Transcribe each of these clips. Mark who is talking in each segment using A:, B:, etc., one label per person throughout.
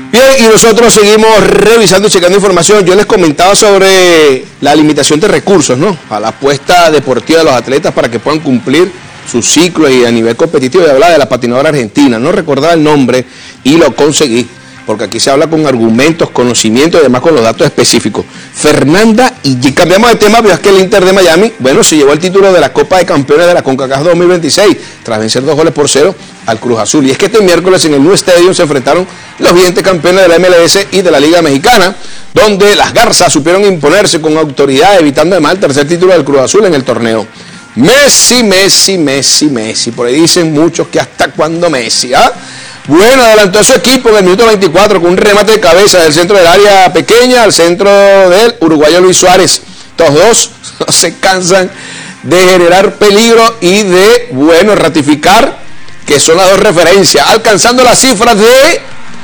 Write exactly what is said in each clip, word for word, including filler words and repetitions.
A: Bien, y nosotros seguimos revisando y checando información. Yo les comentaba sobre la limitación de recursos, ¿no? A la apuesta deportiva de los atletas para que puedan cumplir su ciclo y a nivel competitivo. Y hablaba de la patinadora argentina, no recordaba el nombre y lo conseguí, porque aquí se habla con argumentos, conocimientos y además con los datos específicos. Fernanda, y cambiamos de tema, pero es que el Inter de Miami, bueno, se llevó el título de la Copa de Campeones de la CONCACAF dos mil veintiséis, tras vencer dos goles por cero al Cruz Azul. Y es que este miércoles en el New Stadium se enfrentaron los vigentes campeones de la M L S y de la Liga Mexicana, donde las Garzas supieron imponerse con autoridad, evitando además el tercer título del Cruz Azul en el torneo. Messi, Messi, Messi, Messi. Por ahí dicen muchos que hasta cuándo Messi, ¿ah? Bueno, adelantó su equipo en el minuto veinticuatro con un remate de cabeza del centro del área pequeña al centro del uruguayo Luis Suárez. Estos dos no se cansan de generar peligro y de, bueno, ratificar que son las dos referencias, alcanzando las cifras de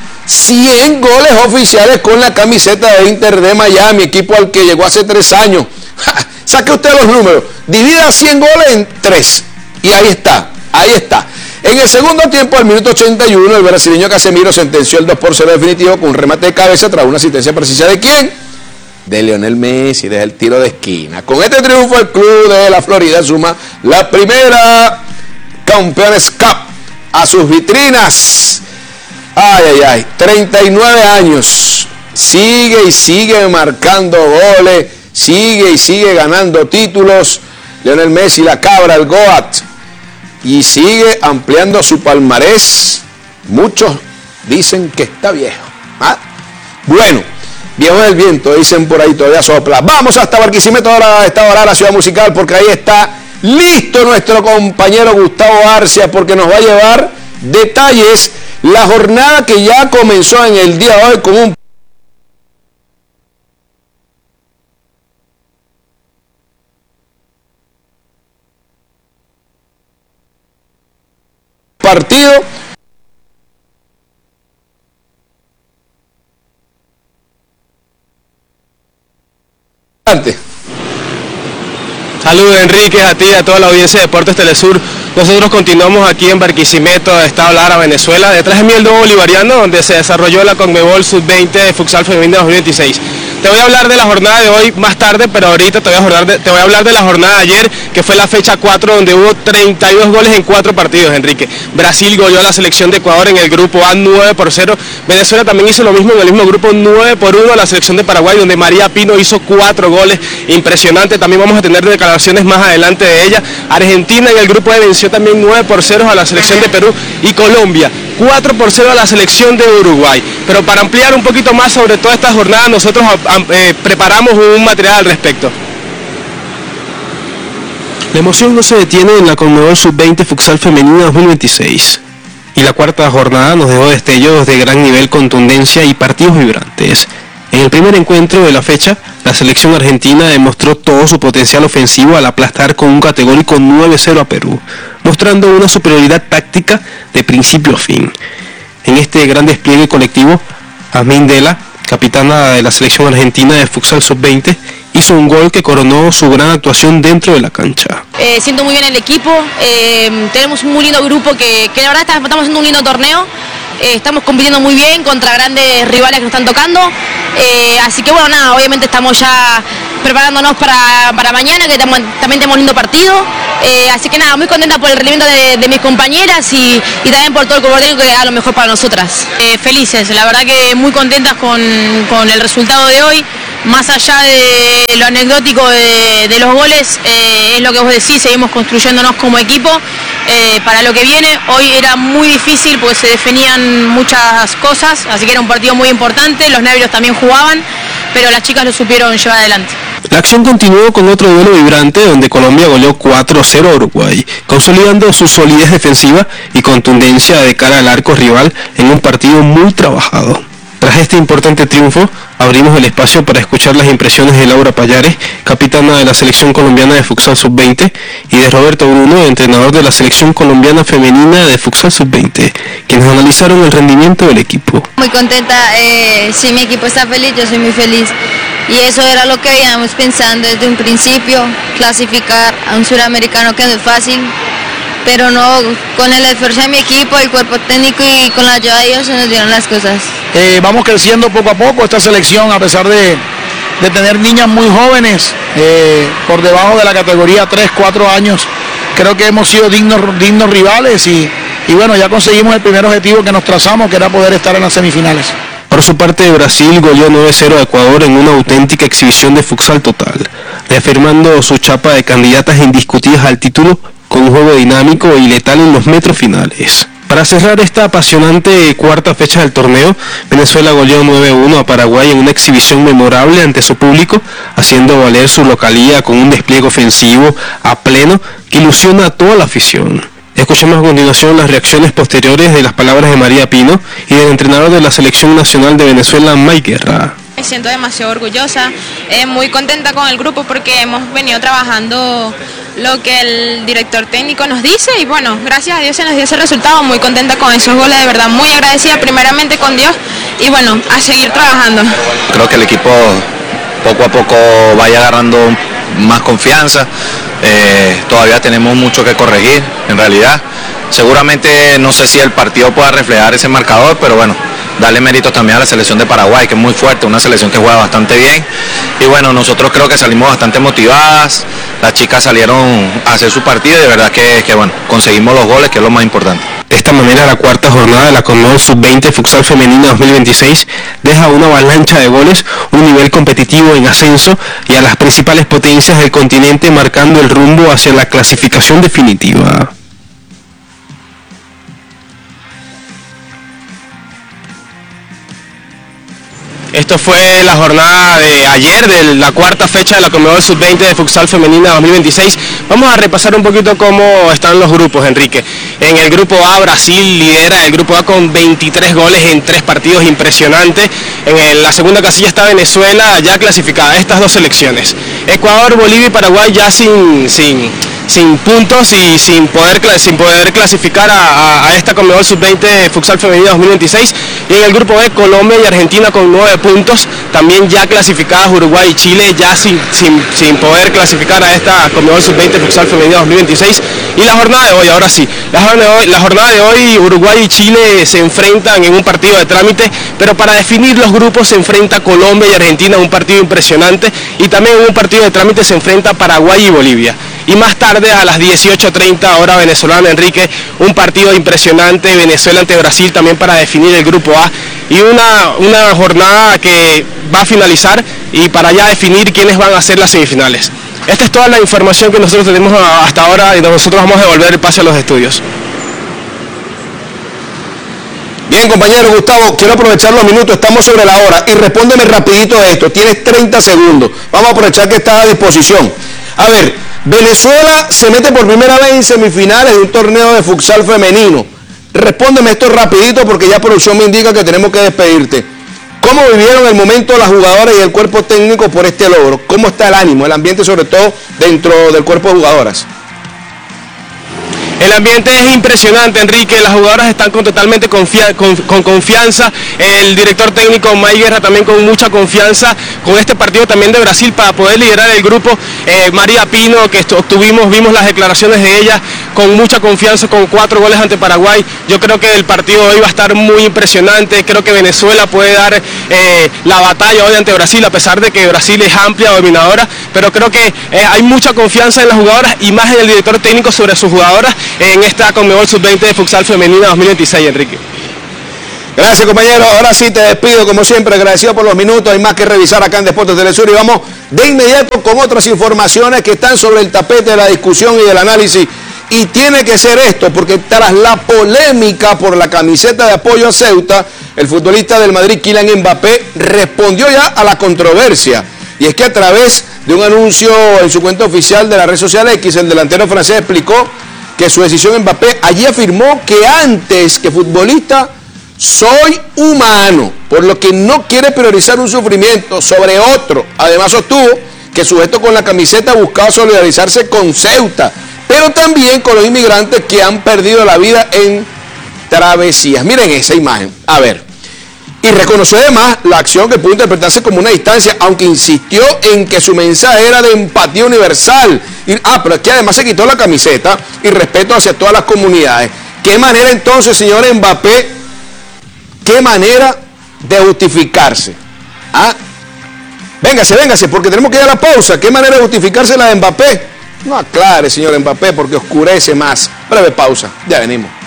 A: cien goles oficiales con la camiseta de Inter de Miami, equipo al que llegó hace tres años. Ja, saque usted los números, divida cien goles en tres, y ahí está, ahí está. En el segundo tiempo, al minuto ochenta y uno, el brasileño Casemiro sentenció el dos por cero definitivo con un remate de cabeza tras una asistencia precisa de ¿quién? De Lionel Messi, desde el tiro de esquina. Con este triunfo, el club de la Florida suma la primera Campeones Cup a sus vitrinas. Ay, ay, ay, treinta y nueve años. Sigue y sigue marcando goles, sigue y sigue ganando títulos. Lionel Messi, la cabra, el GOAT. Y sigue ampliando su palmarés. Muchos dicen que está viejo. ¿Ah? Bueno, viejo del viento, dicen por ahí, todavía sopla. Vamos hasta Barquisimeto ahora, a esta hora, la ciudad musical, porque ahí está listo nuestro compañero Gustavo Arcia, porque nos va a llevar detalles. La jornada que ya comenzó en el día de hoy con un partido.
B: Saludos Enrique, a ti, a toda la audiencia de Deportes Telesur. Nosotros continuamos aquí en Barquisimeto, Estado Lara, Venezuela. Detrás de mí el Nuevo Bolivariano, donde se desarrolló la Conmebol sub veinte de Futsal Femenino dos mil veintiséis. Te voy a hablar de la jornada de hoy más tarde, pero ahorita te voy a hablar de, te voy a hablar de la jornada de ayer, que fue la fecha cuatro, donde hubo treinta y dos goles en cuatro partidos, Enrique. Brasil goleó a la selección de Ecuador en el grupo A nueve por cero. Venezuela también hizo lo mismo en el mismo grupo, nueve por uno a la selección de Paraguay, donde María Pino hizo cuatro goles. Impresionante. También vamos a tener declaraciones más adelante de ella. Argentina en el grupo E venció también nueve por cero a la selección de Perú, y Colombia cuatro por cero a la selección de Uruguay. Pero para ampliar un poquito más sobre toda esta jornada, nosotros eh, preparamos un material al respecto. La emoción no se detiene en la Conmebol sub veinte Futsal Femenina dos mil veintiséis. Y la cuarta jornada nos dejó destellos de gran nivel, contundencia y partidos vibrantes. En el primer encuentro de la fecha, la selección argentina demostró todo su potencial ofensivo al aplastar con un categórico nueve cero a Perú, mostrando una superioridad táctica de principio a fin. En este gran despliegue colectivo, Asmin Dela, capitana de la selección argentina de Futsal sub veinte, hizo un gol que coronó su gran actuación dentro de la cancha.
C: Eh, siento muy bien el equipo, eh, tenemos un muy lindo grupo que, que la verdad estamos haciendo un lindo torneo. Eh, estamos compitiendo muy bien contra grandes rivales que nos están tocando, eh, así que bueno, nada, obviamente estamos ya preparándonos para, para mañana, que tamo, también tenemos un lindo partido, eh, así que nada, muy contenta por el rendimiento de, de mis compañeras y, y también por todo el cuerpo técnico que da lo mejor para nosotras. Eh, felices, la verdad que muy contentas con, con el resultado de hoy. Más allá de lo anecdótico de, de los goles, eh, es lo que vos decís, seguimos construyéndonos como equipo eh, para lo que viene. Hoy era muy difícil porque se definían muchas cosas, así que era un partido muy importante, los nervios también jugaban, pero las chicas lo supieron llevar adelante.
B: La acción continuó con otro duelo vibrante donde Colombia goleó cuatro cero a Uruguay, consolidando su solidez defensiva y contundencia de cara al arco rival en un partido muy trabajado. Tras este importante triunfo, abrimos el espacio para escuchar las impresiones de Laura Payares, capitana de la selección colombiana de Futsal sub veinte, y de Roberto Bruno, entrenador de la selección colombiana femenina de Futsal sub veinte, quienes analizaron el rendimiento del equipo.
D: Muy contenta, eh, si mi equipo está feliz, yo soy muy feliz. Y eso era lo que veníamos pensando desde un principio, clasificar a un suramericano que no es fácil. pero no, con el esfuerzo de mi equipo, el cuerpo técnico y con la ayuda de Dios se nos dieron las cosas.
E: Eh, vamos creciendo poco a poco esta selección, a pesar de, de tener niñas muy jóvenes, eh, por debajo de la categoría tres, cuatro años. Creo que hemos sido dignos, dignos rivales y, y bueno, ya conseguimos el primer objetivo que nos trazamos, que era poder estar en las semifinales.
B: Por su parte, Brasil goleó nueve cero a Ecuador en una auténtica exhibición de futsal total, reafirmando su chapa de candidatas indiscutidas al título con un juego dinámico y letal en los metros finales. Para cerrar esta apasionante cuarta fecha del torneo, Venezuela goleó nueve uno a Paraguay en una exhibición memorable ante su público, haciendo valer su localía con un despliegue ofensivo a pleno que ilusiona a toda la afición. Escuchemos a continuación las reacciones posteriores de las palabras de María Pino y del entrenador de la Selección Nacional de Venezuela, Mike Guerra.
F: Me siento demasiado orgullosa, eh, muy contenta con el grupo porque hemos venido trabajando lo que el director técnico nos dice y bueno, gracias a Dios se nos dio ese resultado, muy contenta con esos goles, de verdad, muy agradecida primeramente con Dios y bueno, a seguir trabajando.
G: Creo que el equipo poco a poco vaya agarrando más confianza, eh, todavía tenemos mucho que corregir en realidad, seguramente no sé si el partido pueda reflejar ese marcador, pero bueno, darle méritos también a la selección de Paraguay, que es muy fuerte, una selección que juega bastante bien. Y bueno, nosotros creo que salimos bastante motivadas, las chicas salieron a hacer su partido y de verdad que, que bueno, conseguimos los goles, que es lo más importante.
B: De esta manera, la cuarta jornada de la Conmebol sub veinte Futsal Femenina dos mil veintiséis deja una avalancha de goles, un nivel competitivo en ascenso y a las principales potencias del continente marcando el rumbo hacia la clasificación definitiva. Esto fue la jornada de ayer, de la cuarta fecha de la Conmebol sub veinte de Futsal Femenina dos mil veintiséis. Vamos a repasar un poquito cómo están los grupos, Enrique. En el grupo A, Brasil lidera el grupo A con veintitrés goles en tres partidos, impresionante. En el, la segunda casilla está Venezuela, ya clasificada, estas dos selecciones. Ecuador, Bolivia y Paraguay ya sin... sin sin puntos y sin poder sin poder clasificar a, a, a esta Conmebol sub veinte Futsal Femenina dos mil veintiséis. Y en el grupo B, Colombia y Argentina con nueve puntos, también ya clasificadas Uruguay y Chile, ya sin, sin, sin poder clasificar a esta Conmebol sub veinte Futsal Femenina dos mil veintiséis. Y la jornada de hoy, ahora sí, la jornada de hoy, la jornada de hoy Uruguay y Chile se enfrentan en un partido de trámite, pero para definir los grupos se enfrenta Colombia y Argentina, un partido impresionante, y también en un partido de trámite se enfrenta Paraguay y Bolivia. Y más tarde a las dieciocho treinta hora venezolana, Enrique, un partido impresionante, Venezuela ante Brasil también para definir el grupo A y una, una jornada que va a finalizar y para ya definir quiénes van a ser las semifinales. Esta es toda la información que nosotros tenemos hasta ahora y nosotros vamos a devolver el pase a los estudios.
A: Bien, compañero Gustavo, quiero aprovechar los minutos, estamos sobre la hora y respóndeme rapidito a esto, tienes treinta segundos, vamos a aprovechar que estás a disposición. A ver, Venezuela se mete por primera vez en semifinales de un torneo de futsal femenino. Respóndeme esto rapidito porque ya producción me indica que tenemos que despedirte. ¿Cómo vivieron el momento las jugadoras y el cuerpo técnico por este logro? ¿Cómo está el ánimo, el ambiente sobre todo dentro del cuerpo de jugadoras?
B: El ambiente es impresionante, Enrique, las jugadoras están con totalmente confia con, con confianza, el director técnico Mike Guerra también con mucha confianza con este partido también de Brasil para poder liderar el grupo. eh, María Pino, que estuvimos, vimos las declaraciones de ella con mucha confianza, con cuatro goles ante Paraguay. Yo creo que el partido hoy va a estar muy impresionante, creo que Venezuela puede dar eh, la batalla hoy ante Brasil, a pesar de que Brasil es amplia, dominadora, pero creo que eh, hay mucha confianza en las jugadoras y más en el director técnico sobre sus jugadoras en esta Conmebol sub veinte de Futsal Femenina dos mil veintiséis, Enrique.
A: Gracias, compañero. Ahora sí te despido, como siempre, agradecido por los minutos. Hay más que revisar acá en Deportes Telesur y vamos de inmediato con otras informaciones que están sobre el tapete de la discusión y del análisis. Y tiene que ser esto, porque tras la polémica por la camiseta de apoyo a Ceuta, el futbolista del Madrid, Kylian Mbappé, respondió ya a la controversia. Y es que a través de un anuncio en su cuenta oficial de la red social X, el delantero francés explicó que su decisión Mbappé allí afirmó que antes que futbolista soy humano, por lo que no quiere priorizar un sufrimiento sobre otro. Además sostuvo que sujeto con la camiseta buscaba solidarizarse con Ceuta, pero también con los inmigrantes que han perdido la vida en travesías. Miren esa imagen, a ver. Y reconoció además la acción que pudo interpretarse como una distancia, aunque insistió en que su mensaje era de empatía universal. Y, ah, pero es que además se quitó la camiseta y respeto hacia todas las comunidades. ¿Qué manera entonces, señor Mbappé, qué manera de justificarse? ¿Ah? Véngase, véngase, porque tenemos que ir a la pausa. ¿Qué manera de justificarse la de Mbappé? No aclare, señor Mbappé, porque oscurece más. Breve pausa, ya venimos.